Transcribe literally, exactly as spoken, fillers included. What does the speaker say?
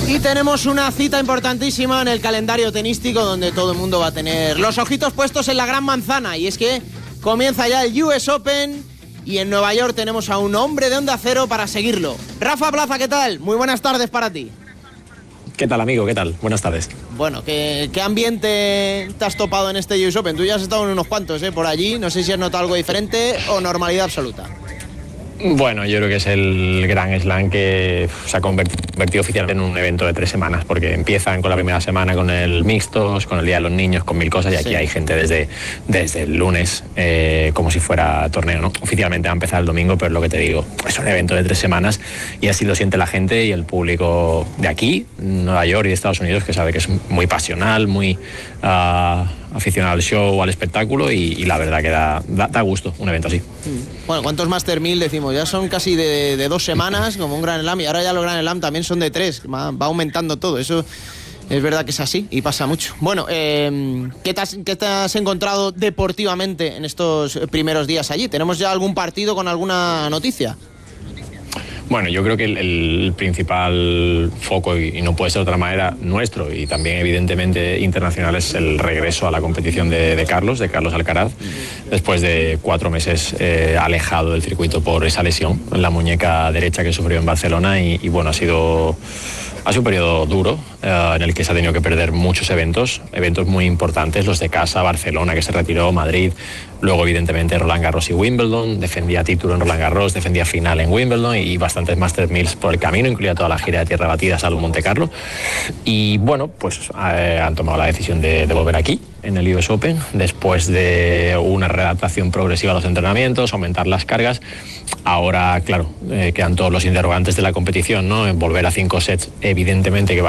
Y tenemos una cita importantísima en el calendario tenístico donde todo el mundo va a tener los ojitos puestos en la gran manzana. Y es que comienza ya el U S Open y en Nueva York tenemos a un hombre de Onda Cero para seguirlo. Rafa Plaza, ¿qué tal? Muy buenas tardes para ti. ¿Qué tal, amigo? ¿Qué tal? Buenas tardes. Bueno, ¿qué, qué ambiente te has topado en este U S Open? Tú ya has estado en unos cuantos, ¿eh? Por allí. No sé si has notado algo diferente o normalidad absoluta. Bueno, yo creo que es el gran slam que se ha convertido oficialmente en un evento de tres semanas, porque empiezan con la primera semana con el mixtos, con el Día de los Niños, con mil cosas, y aquí sí hay gente desde, desde el lunes, eh, como si fuera torneo, ¿no? Oficialmente va a empezar el domingo, pero es lo que te digo, es un evento de tres semanas y así lo siente la gente y el público de aquí, Nueva York y de Estados Unidos, que sabe que es muy pasional, muy uh, aficionado al show, al espectáculo, y, y la verdad que da, da, da gusto un evento así. Bueno, ¿cuántos Master mil decimos? Ya son casi de, de dos semanas, como un Grand Slam, y ahora ya los Grand Slam también son de tres, va, va aumentando todo, eso es verdad que es así y pasa mucho. Bueno, eh, ¿qué, te has, ¿qué te has encontrado deportivamente en estos primeros días allí? ¿Tenemos ya algún partido con alguna noticia? Bueno, yo creo que el, el principal foco, y, y no puede ser de otra manera, nuestro y también evidentemente internacional, es el regreso a la competición de, de Carlos, de Carlos Alcaraz, después de cuatro meses eh, alejado del circuito por esa lesión en la muñeca derecha que sufrió en Barcelona, y, y bueno, ha sido... Ha sido un periodo duro eh, en el que se ha tenido que perder muchos eventos, eventos muy importantes, los de casa, Barcelona, que se retiró, Madrid, luego evidentemente Roland Garros y Wimbledon, defendía título en Roland Garros, defendía final en Wimbledon y bastantes Master Mills por el camino, incluía toda la gira de tierra batida, salvo Monte Carlo. Y bueno, pues eh, han tomado la decisión de, de volver aquí, en el U S Open, después de una readaptación progresiva a los entrenamientos, aumentar las cargas. Ahora, claro, eh, quedan todos los interrogantes de la competición, ¿no? En volver a cinco sets, evidentemente que va